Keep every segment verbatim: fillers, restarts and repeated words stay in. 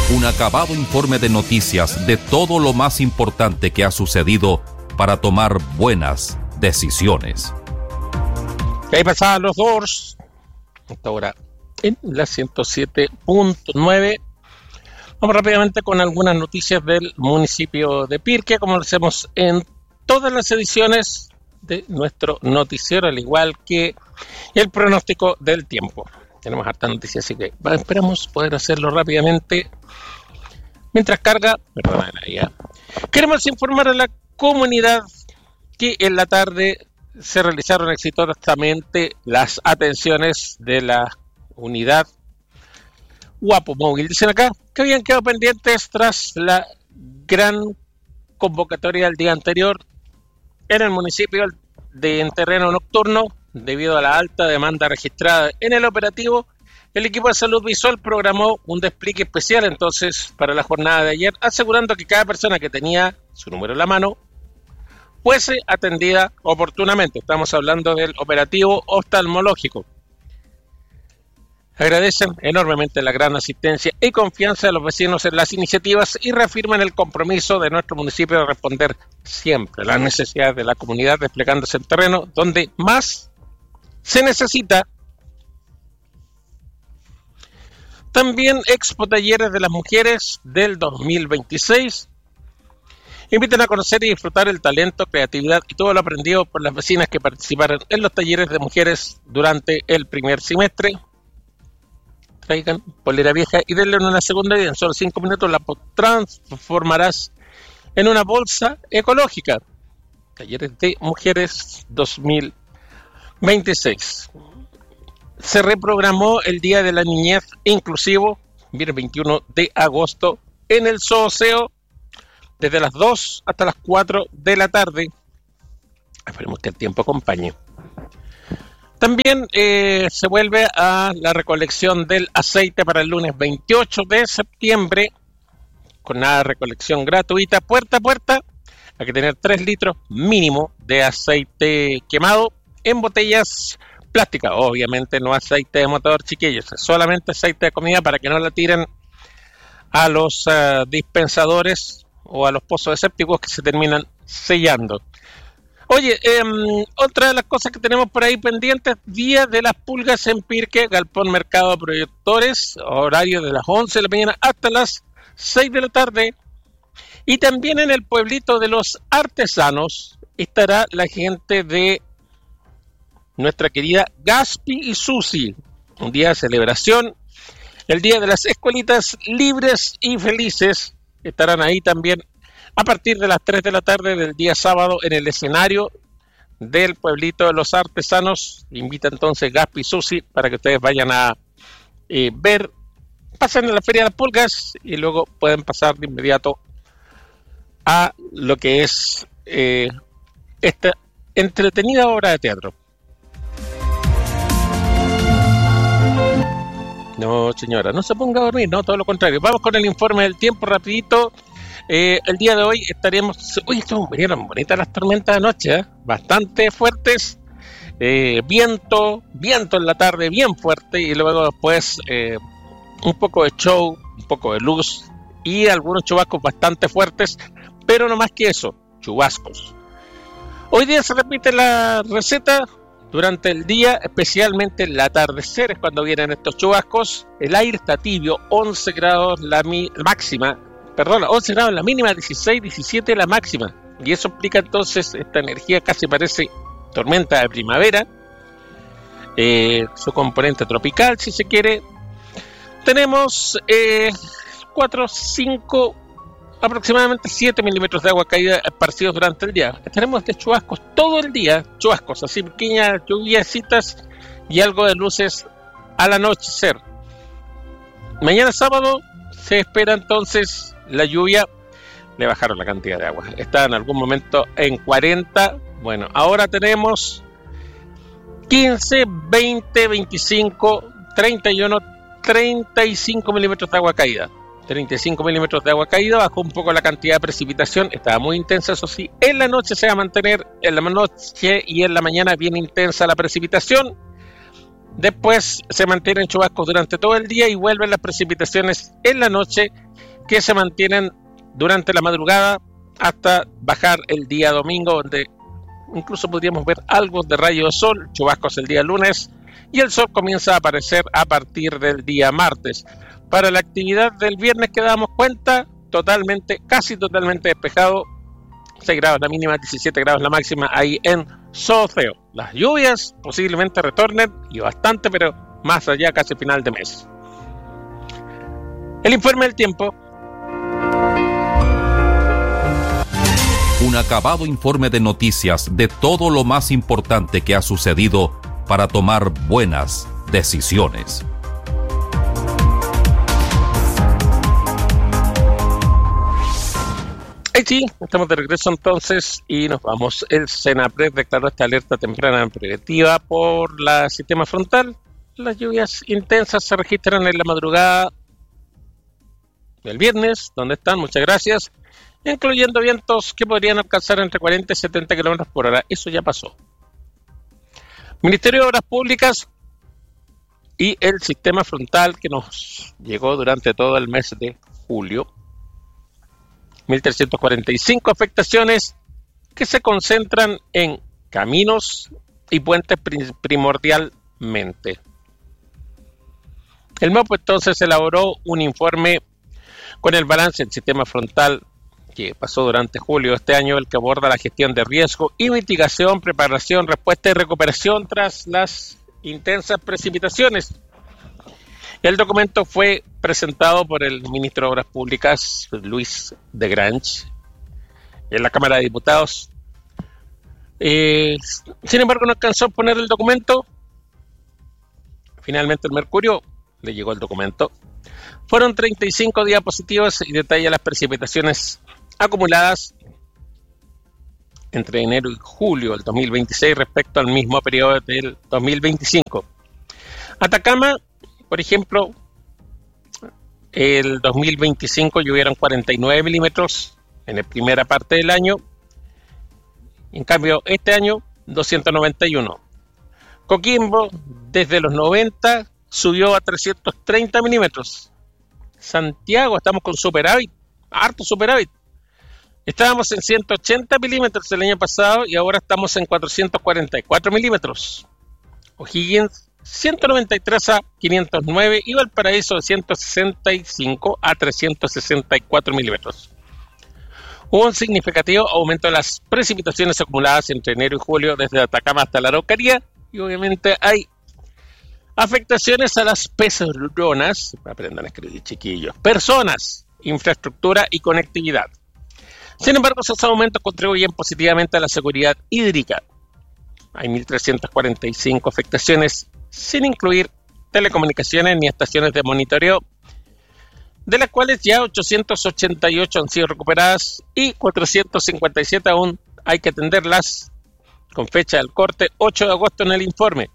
Un acabado informe de noticias de todo lo más importante que ha sucedido para tomar buenas decisiones. ¿Qué pasaban los Doors? Hasta ahora en la ciento siete punto nueve. Vamos rápidamente con algunas noticias del municipio de Pirque, como lo hacemos en todas las ediciones de nuestro noticiero, al igual que el pronóstico del tiempo. Tenemos hartas noticias, así que esperamos poder hacerlo rápidamente. Mientras carga, perdón, ya. Queremos informar a la comunidad que en la tarde se realizaron exitosamente las atenciones de la unidad Guapo Móvil. Dicen acá que habían quedado pendientes tras la gran convocatoria del día anterior en el municipio de en terreno nocturno. Debido a la alta demanda registrada en el operativo, el equipo de salud visual programó un despliegue especial entonces para la jornada de ayer, asegurando que cada persona que tenía su número en la mano fuese atendida oportunamente. Estamos hablando del operativo oftalmológico. Agradecen enormemente la gran asistencia y confianza de los vecinos en las iniciativas y reafirman el compromiso de nuestro municipio de responder siempre a las necesidades de la comunidad, desplegándose en terreno donde más se necesita. También Expo Talleres de las Mujeres del dos mil veintiséis invitan a conocer y disfrutar el talento, creatividad y todo lo aprendido por las vecinas que participaron en los talleres de mujeres durante el primer semestre. Traigan polera vieja y denle una segunda y en solo cinco minutos la transformarás en una bolsa ecológica. Talleres de Mujeres dos mil veintiséis. Se reprogramó el Día de la Niñez Inclusivo, el veintiuno de agosto, en el Zooceo, desde las dos hasta las cuatro de la tarde. Esperemos que el tiempo acompañe. También eh, se vuelve a la recolección del aceite para el lunes veintiocho de septiembre, con una recolección gratuita puerta a puerta. Hay que tener tres litros mínimo de aceite quemado en botellas plásticas. Obviamente no aceite de motor, chiquillos, es solamente aceite de comida para que no la tiren a los uh, dispensadores o a los pozos desépticos que se terminan sellando. Oye, eh, otra de las cosas que tenemos por ahí pendientes, Día de las Pulgas en Pirque, Galpón Mercado de Proyectores, horario de las once de la mañana hasta las seis de la tarde. Y también en el pueblito de los artesanos estará la gente de nuestra querida Gaspi y Susi. Un día de celebración, el Día de las Escuelitas Libres y Felices. Estarán ahí también a partir de las tres de la tarde del día sábado en el escenario del pueblito de los artesanos. Invita entonces Gaspi y Susi para que ustedes vayan a eh, ver, pasen a la Feria de las Pulgas y luego pueden pasar de inmediato a lo que es eh, esta entretenida obra de teatro. No, señora, no se ponga a dormir, no, todo lo contrario. Vamos con el informe del tiempo rapidito. Eh, el día de hoy estaremos... Uy, estuvieron bonitas las tormentas de anoche, ¿eh? Bastante fuertes. Eh, viento, viento en la tarde bien fuerte y luego después eh, un poco de show, un poco de luz y algunos chubascos bastante fuertes, pero no más que eso, chubascos. Hoy día se repite la receta. Durante el día, especialmente el atardecer, es cuando vienen estos chubascos. El aire está tibio, once grados la mi- máxima, perdón, once grados la mínima, dieciséis, diecisiete la máxima. Y eso explica entonces esta energía, casi parece tormenta de primavera. Eh, su componente tropical, si se quiere. Tenemos eh, cuatro, cinco, aproximadamente siete milímetros de agua caída esparcidos durante el día. Tenemos de chubascos todo el día, chubascos, así pequeñas lluviecitas y algo de luces al anochecer. Mañana sábado se espera entonces la lluvia. Le bajaron la cantidad de agua, está en algún momento en cuarenta. Bueno, ahora tenemos quince, veinte, veinticinco, treinta y uno, treinta y cinco milímetros de agua caída. treinta y cinco milímetros de agua caída, bajó un poco la cantidad de precipitación, estaba muy intensa, eso sí. En la noche se va a mantener, en la noche y en la mañana bien intensa la precipitación. Después se mantienen chubascos durante todo el día y vuelven las precipitaciones en la noche, que se mantienen durante la madrugada hasta bajar el día domingo, donde incluso podríamos ver algo de rayo de sol, chubascos el día lunes, y el sol comienza a aparecer a partir del día martes. Para la actividad del viernes que damos cuenta, totalmente, casi totalmente despejado, seis grados la mínima, diecisiete grados la máxima ahí en Soceo. Las lluvias posiblemente retornen, y bastante, pero más allá, casi final de mes. El informe del tiempo. Un acabado informe de noticias de todo lo más importante que ha sucedido para tomar buenas decisiones. Hey, sí, estamos de regreso entonces y nos vamos. El Senapred declaró esta alerta temprana preventiva por la sistema frontal. Las lluvias intensas se registran en la madrugada del viernes. ¿Dónde están? Muchas gracias. Incluyendo vientos que podrían alcanzar entre cuarenta y setenta kilómetros por hora. Eso ya pasó. Ministerio de Obras Públicas y el sistema frontal que nos llegó durante todo el mes de julio. mil trescientas cuarenta y cinco afectaciones que se concentran en caminos y puentes primordialmente. El MOP entonces elaboró un informe con el balance del sistema frontal que pasó durante julio de este año, el que aborda la gestión de riesgo y mitigación, preparación, respuesta y recuperación tras las intensas precipitaciones. El documento fue presentado por el ministro de Obras Públicas, Luis de Grange, en la Cámara de Diputados. Eh, sin embargo, no alcanzó a poner el documento. Finalmente, el Mercurio le llegó el documento. Fueron treinta y cinco diapositivas y detalla las precipitaciones acumuladas entre enero y julio del dos mil veintiséis respecto al mismo periodo del dos mil veinticinco. Atacama, por ejemplo, el dos mil veinticinco llovieron cuarenta y nueve milímetros en la primera parte del año. En cambio, este año, doscientos noventa y uno. Coquimbo, desde los noventa, subió a trescientos treinta milímetros. Santiago, estamos con superávit, harto superávit. Estábamos en ciento ochenta milímetros el año pasado y ahora estamos en cuatrocientos cuarenta y cuatro milímetros. O'Higgins, ciento noventa y tres a quinientos nueve y Valparaíso de ciento sesenta y cinco a trescientos sesenta y cuatro milímetros. Hubo un significativo aumento de las precipitaciones acumuladas entre enero y julio desde Atacama hasta la Araucanía y obviamente hay afectaciones a las personas, aprendan a escribir chiquillos, personas, infraestructura y conectividad. Sin embargo, esos aumentos contribuyen positivamente a la seguridad hídrica. Hay mil trescientas cuarenta y cinco afectaciones, sin incluir telecomunicaciones ni estaciones de monitoreo, de las cuales ya ochocientas ochenta y ocho han sido recuperadas y cuatrocientas cincuenta y siete aún hay que atenderlas, con fecha del corte ocho de agosto en el informe.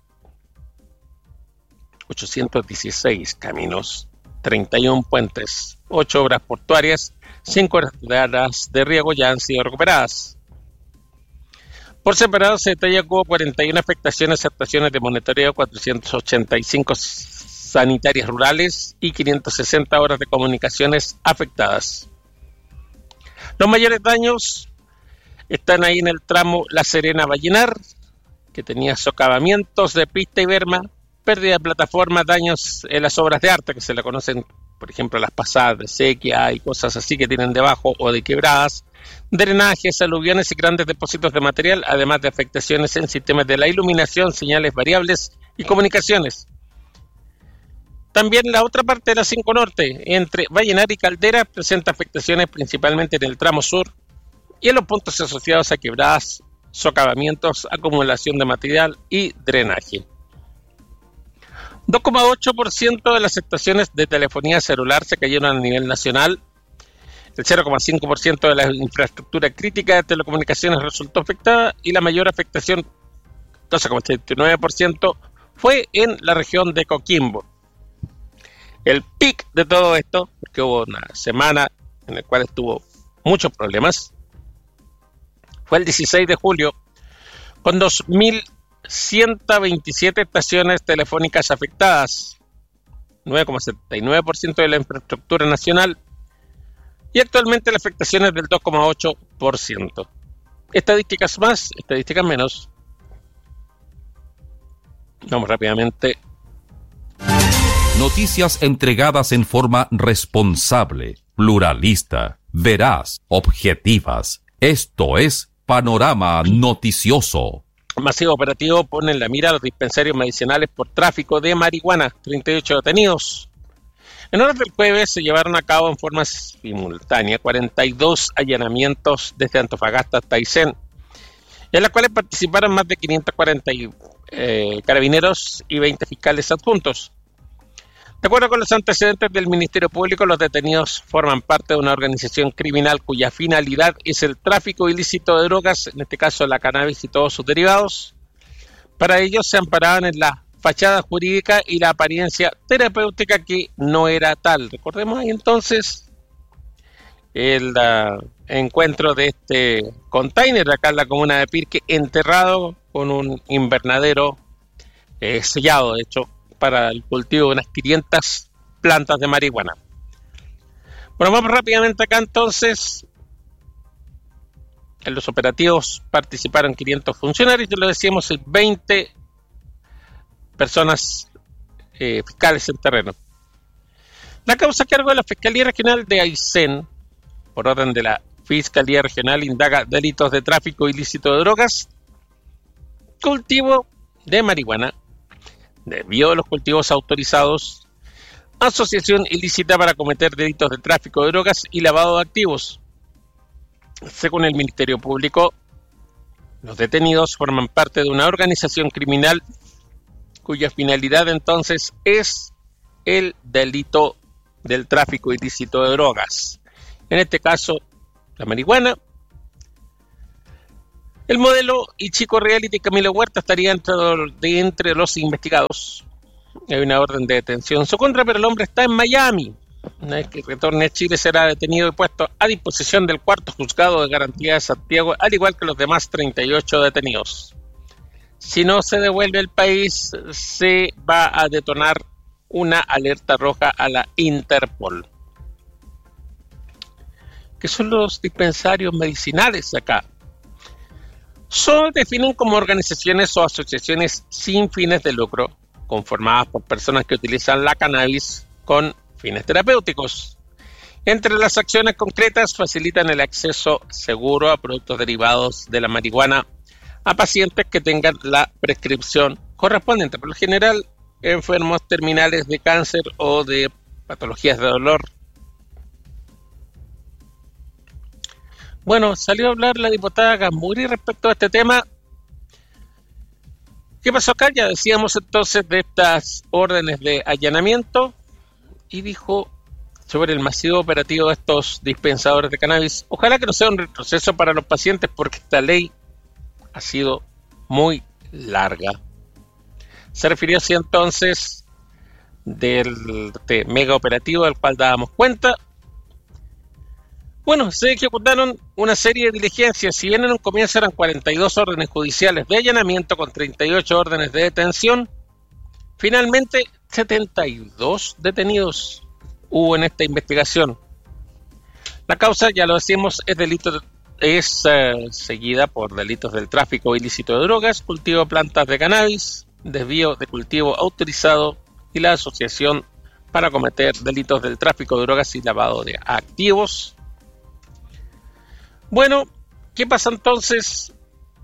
ochocientos dieciséis caminos, treinta y uno puentes, ocho obras portuarias, cinco horas de riego ya han sido recuperadas. Por separado se detalla que hubo cuarenta y una afectaciones a estaciones de monitoreo, cuatrocientas ochenta y cinco sanitarias rurales y quinientas sesenta horas de comunicaciones afectadas. Los mayores daños están ahí en el tramo La Serena-Vallenar, que tenía socavamientos de pista y berma, pérdida de plataformas, daños en las obras de arte, que se le conocen, por ejemplo, las pasadas de sequía y cosas así que tienen debajo o de quebradas, drenajes, aluviones y grandes depósitos de material, además de afectaciones en sistemas de la iluminación, señales variables y comunicaciones. También la otra parte de la cinco Norte, entre Vallenar y Caldera, presenta afectaciones principalmente en el tramo sur y en los puntos asociados a quebradas, socavamientos, acumulación de material y drenaje. dos coma ocho por ciento de las estaciones de telefonía celular se cayeron a nivel nacional. El cero coma cinco por ciento de la infraestructura crítica de telecomunicaciones resultó afectada y la mayor afectación, doce coma ochenta y nueve por ciento, fue en la región de Coquimbo. El pic de todo esto, porque hubo una semana en la cual estuvo muchos problemas, fue el dieciséis de julio, con dos mil ciento veintisiete estaciones telefónicas afectadas, nueve coma setenta y nueve por ciento de la infraestructura nacional, y actualmente la afectación es del dos coma ocho por ciento. Estadísticas más, estadísticas menos. Vamos rápidamente. Noticias entregadas en forma responsable, pluralista, veraz, objetivas. Esto es Panorama Noticioso. Masivo operativo pone en la mira a los dispensarios medicinales por tráfico de marihuana. treinta y ocho detenidos. En horas del jueves se llevaron a cabo en forma simultánea cuarenta y dos allanamientos desde Antofagasta hasta Aysén, en las cuales participaron más de quinientos cuarenta eh, carabineros y veinte fiscales adjuntos. De acuerdo con los antecedentes del Ministerio Público, los detenidos forman parte de una organización criminal cuya finalidad es el tráfico ilícito de drogas, en este caso la cannabis y todos sus derivados. Para ello se amparaban en la fachada jurídica y la apariencia terapéutica que no era tal. Recordemos ahí entonces el uh, encuentro de este container acá en la comuna de Pirque, enterrado con un invernadero eh, sellado, de hecho, para el cultivo de unas quinientas plantas de marihuana. Bueno, vamos rápidamente acá entonces. En los operativos participaron quinientos funcionarios, ya lo decíamos, veinte personas eh, fiscales en terreno. La causa a cargo de la Fiscalía Regional de Aysén, por orden de la Fiscalía Regional, indaga delitos de tráfico ilícito de drogas, cultivo de marihuana, desvío de los cultivos autorizados, asociación ilícita para cometer delitos de tráfico de drogas y lavado de activos. Según el Ministerio Público, los detenidos forman parte de una organización criminal cuya finalidad entonces es el delito del tráfico ilícito de drogas. En este caso, la marihuana. El modelo Ichico Reality Camilo Huerta estaría entre, de entre los investigados. Hay una orden de detención en su contra, pero el hombre está en Miami. Una vez que retorne a Chile será detenido y puesto a disposición del cuarto juzgado de garantía de Santiago, al igual que los demás treinta y ocho detenidos. Si no se devuelve al país, se va a detonar una alerta roja a la Interpol. ¿Qué son los dispensarios medicinales acá? Se definen como organizaciones o asociaciones sin fines de lucro, conformadas por personas que utilizan la cannabis con fines terapéuticos. Entre las acciones concretas facilitan el acceso seguro a productos derivados de la marihuana a pacientes que tengan la prescripción correspondiente, por lo general enfermos terminales de cáncer o de patologías de dolor. Bueno, salió a hablar la diputada Gazmuri respecto a este tema. ¿Qué pasó acá? Ya decíamos entonces de estas órdenes de allanamiento y dijo sobre el masivo operativo de estos dispensadores de cannabis. Ojalá que no sea un retroceso para los pacientes porque esta ley ha sido muy larga. Se refirió así entonces del de mega operativo del cual dábamos cuenta. Bueno, se ejecutaron una serie de diligencias. Si bien en un comienzo eran cuarenta y dos órdenes judiciales de allanamiento con treinta y ocho órdenes de detención, finalmente setenta y dos detenidos hubo en esta investigación. La causa, ya lo decimos, es delito de es eh, seguida por delitos del tráfico ilícito de drogas, cultivo de plantas de cannabis, desvío de cultivo autorizado y la asociación para cometer delitos del tráfico de drogas y lavado de activos. Bueno, ¿qué pasa entonces?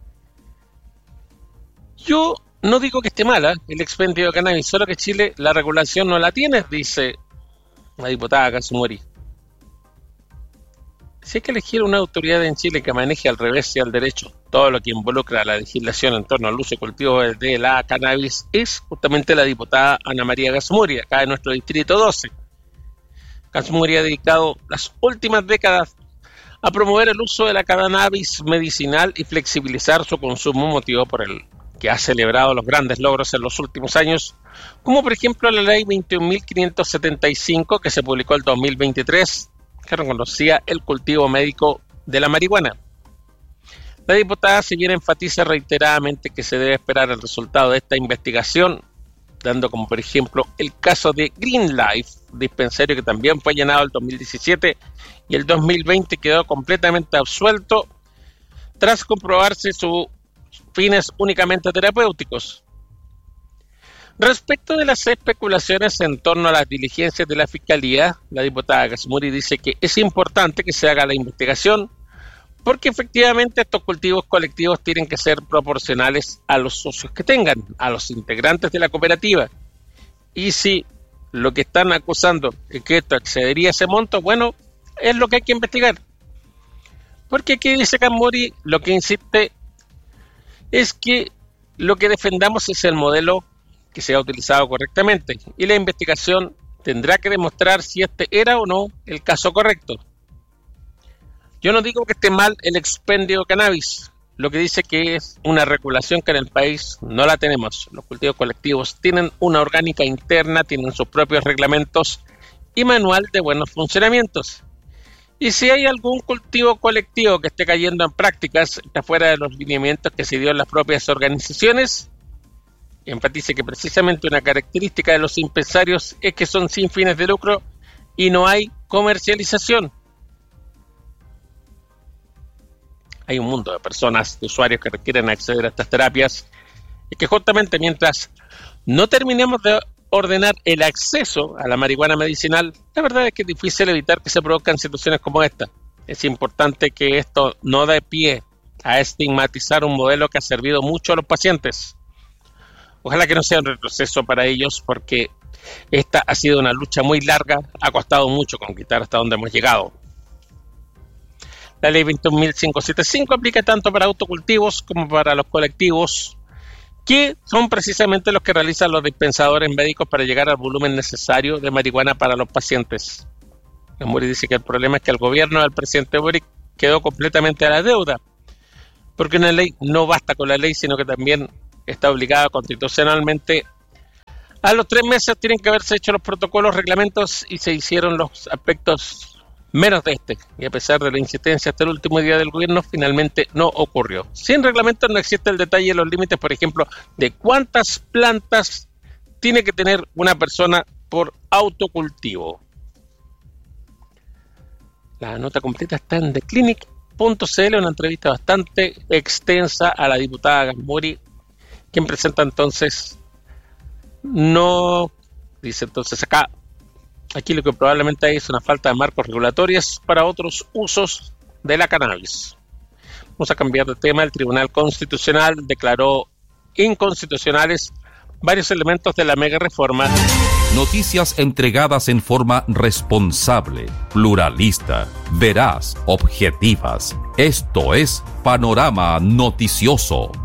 Yo no digo que esté mala el expendio de cannabis, solo que Chile la regulación no la tiene, dice la diputada Gazmuri. Si hay que elegir una autoridad en Chile que maneje al revés y al derecho todo lo que involucra a la legislación en torno al uso y cultivo de la cannabis, es justamente la diputada Ana María Gazmuri, acá en nuestro distrito doce. Gazmuri ha dedicado las últimas décadas a promover el uso de la cannabis medicinal y flexibilizar su consumo, motivo por el que ha celebrado los grandes logros en los últimos años, como por ejemplo la ley veintiún mil quinientos setenta y cinco que se publicó el dos mil veintitrés, que reconocía el cultivo médico de la marihuana. La diputada, si bien enfatiza reiteradamente que se debe esperar el resultado de esta investigación, dando como por ejemplo el caso de Green Life, dispensario que también fue llenado el dos mil diecisiete y el dos mil veinte quedó completamente absuelto tras comprobarse sus fines únicamente terapéuticos. Respecto de las especulaciones en torno a las diligencias de la Fiscalía, la diputada Gasmuri dice que es importante que se haga la investigación porque efectivamente estos cultivos colectivos tienen que ser proporcionales a los socios que tengan, a los integrantes de la cooperativa. Y si lo que están acusando es que esto excedería ese monto, bueno, es lo que hay que investigar. Porque aquí dice Gasmuri, lo que insiste es que lo que defendamos es el modelo que se ha utilizado correctamente y la investigación tendrá que demostrar si este era o no el caso correcto. Yo no digo que esté mal el expendio de cannabis, lo que dice que es una regulación que en el país no la tenemos. Los cultivos colectivos tienen una orgánica interna, tienen sus propios reglamentos y manual de buenos funcionamientos. Y si hay algún cultivo colectivo que esté cayendo en prácticas está fuera de los lineamientos que se dio en las propias organizaciones, enfatice que precisamente una característica de los dispensarios es que son sin fines de lucro y no hay comercialización. Hay un mundo de personas, de usuarios que requieren acceder a estas terapias y que justamente mientras no terminemos de ordenar el acceso a la marihuana medicinal, la verdad es que es difícil evitar que se produzcan situaciones como esta. Es importante que esto no dé pie a estigmatizar un modelo que ha servido mucho a los pacientes. Ojalá que no sea un retroceso para ellos porque esta ha sido una lucha muy larga, ha costado mucho conquistar hasta donde hemos llegado. La ley veintiún mil quinientos setenta y cinco aplica tanto para autocultivos como para los colectivos, que son precisamente los que realizan los dispensadores médicos para llegar al volumen necesario de marihuana para los pacientes. Gasmuri dice que el problema es que el gobierno del presidente Boric quedó completamente a la deuda, porque una ley no basta con la ley, sino que también está obligada constitucionalmente. A los tres meses tienen que haberse hecho los protocolos, reglamentos y se hicieron los aspectos menos de este, y a pesar de la insistencia hasta el último día del gobierno, finalmente no ocurrió. Sin reglamentos no existe el detalle de los límites, por ejemplo, de cuántas plantas tiene que tener una persona por autocultivo. La nota completa está en the clinic punto c l, una entrevista bastante extensa a la diputada Gasmuri, quien presenta entonces, no, dice entonces acá, aquí lo que probablemente hay es una falta de marcos regulatorios para otros usos de la cannabis. Vamos a cambiar de tema. El Tribunal Constitucional declaró inconstitucionales varios elementos de la mega reforma. Noticias entregadas en forma responsable, pluralista, veraz, objetivas. Esto es Panorama Noticioso.